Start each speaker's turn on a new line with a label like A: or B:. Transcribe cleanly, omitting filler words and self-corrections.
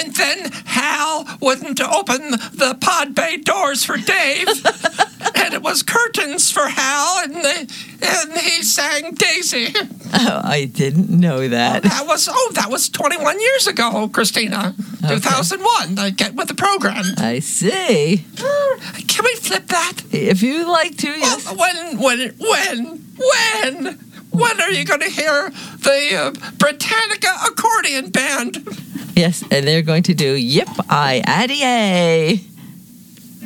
A: And then Hal wouldn't open the pod bay doors for Dave. And it was curtains for Hal, and he sang Daisy.
B: Oh, I didn't know that.
A: That was 21 years ago, Christina. Okay. 2001. I get with the program.
B: I see.
A: Can we flip that?
B: If you'd like to, yes.
A: When are you going to hear the Britannica accordion band?
B: Yes, and they're going to do Yip I Addy A.